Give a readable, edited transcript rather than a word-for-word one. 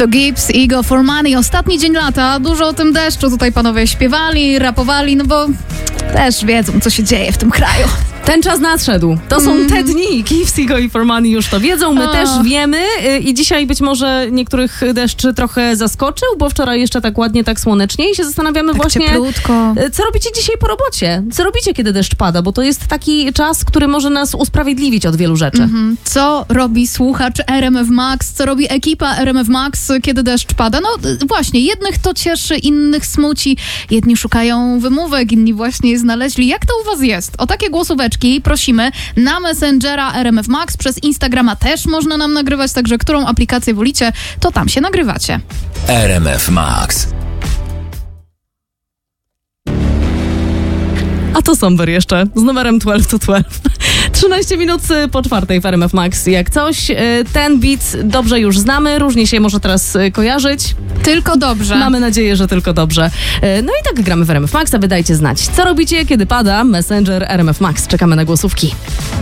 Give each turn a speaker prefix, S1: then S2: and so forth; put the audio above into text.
S1: To Gibbs i Go for Money. Ostatni dzień lata, dużo o tym deszczu tutaj panowie śpiewali, rapowali, no bo też wiedzą, co się dzieje w tym kraju.
S2: Ten czas nadszedł. To są te dni. Gibbs i Go for Money już to wiedzą, my też wiemy i dzisiaj być może niektórych deszcz trochę zaskoczył, bo wczoraj jeszcze tak ładnie, tak słonecznie i się zastanawiamy
S1: Tak
S2: właśnie,
S1: cieplutko.
S2: co robicie dzisiaj po robocie? Co robicie, kiedy deszcz pada? Bo to jest taki czas, który może nas usprawiedliwić od wielu rzeczy.
S1: Co robi słuchacz RMF Max? Co robi ekipa RMF Max, kiedy deszcz pada? No właśnie, jednych to cieszy, innych smuci. Jedni szukają wymówek, inni właśnie je znaleźli. Jak to u was jest? O takie głosóweczki prosimy na Messengera RMF Max. Przez Instagrama też można nam nagrywać, także którą aplikację wolicie, to tam się nagrywacie.
S3: RMF Max.
S2: A to Somber jeszcze, z numerem 12 to 12. 13 minut po 4 w RMF Max. Jak coś, ten beat dobrze już znamy, różnie się może teraz kojarzyć.
S1: Tylko dobrze.
S2: Mamy nadzieję, że tylko dobrze. No i tak gramy w RMF Max, a wy dajcie znać, co robicie, kiedy pada Messenger RMF Max. Czekamy na głosówki.